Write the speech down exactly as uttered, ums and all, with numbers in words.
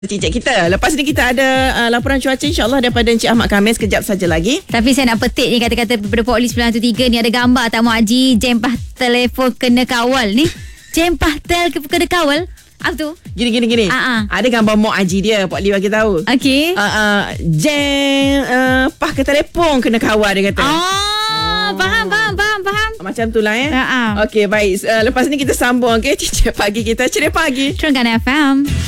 Cik kita. Lepas ni kita ada uh, laporan cuaca insya-Allah daripada Encik Ahmad Kamil sekejap saja lagi. Tapi saya nak petik ni kata-kata daripada Polis sembilan satu tiga ni, ada gambar tak Mak Haji jempah telefon kena kawal ni. Jempah tel kena kawal. Apa tu? Gini gini gini. Uh-uh. Ada gambar Mak Haji dia, Pak Lee bagi tahu. Okey. Uh, uh, jeng uh, pah ke telefon kena kawal dia kata. Oh, oh. faham faham faham faham. Macam tu lah eh. Uh-uh. Okey baik. Uh, lepas ni kita sambung okey. Cik pagi kita ceria pagi. Terengganu F M.